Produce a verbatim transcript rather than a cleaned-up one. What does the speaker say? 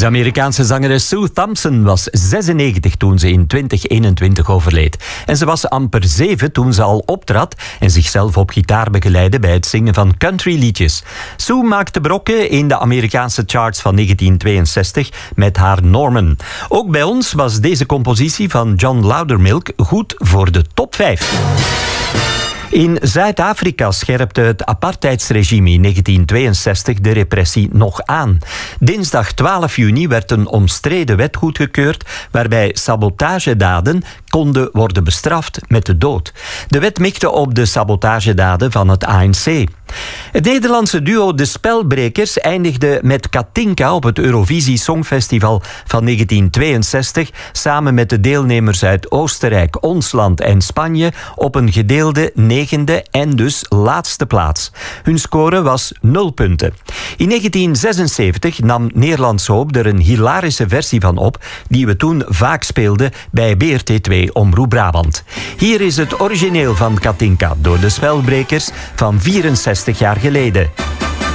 De Amerikaanse zangeres Sue Thompson was zesennegentig toen ze in twintig eenentwintig overleed. En ze was amper zeven toen ze al optrad en zichzelf op gitaar begeleidde bij het zingen van countryliedjes. Sue maakte brokken in de Amerikaanse charts van negentien tweeënzestig met haar Norman. Ook bij ons was deze compositie van John Loudermilk goed voor de top vijf. In Zuid-Afrika scherpte het apartheidsregime in negentien tweeënzestig de repressie nog aan. Dinsdag twaalf juni werd een omstreden wet goedgekeurd waarbij sabotagedaden konden worden bestraft met de dood. De wet mikte op de sabotagedaden van het A N C. Het Nederlandse duo De Spelbrekers eindigde met Katinka op het Eurovisie Songfestival van negentien tweeënzestig samen met de deelnemers uit Oostenrijk, ons land en Spanje op een gedeelde negende en dus laatste plaats. Hun score was nul punten. In negentien zesenzeventig nam Nederlands Hoop er een hilarische versie van op die we toen vaak speelden bij B R T twee Omroep Brabant. Hier is het origineel van Katinka door De Spelbrekers van vierenzestig jaar geleden.